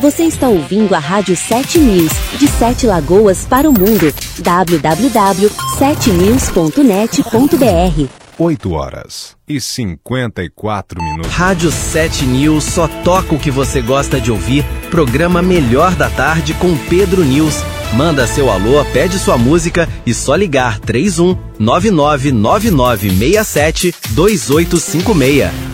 Você está ouvindo a Rádio 7 News, de 7 Lagoas para o mundo. www.7news.net.br 8h54. Rádio 7 News só toca o que você gosta de ouvir. Programa Melhor da Tarde com Pedro News. Manda seu alô, pede sua música e só ligar 31 999967 2856.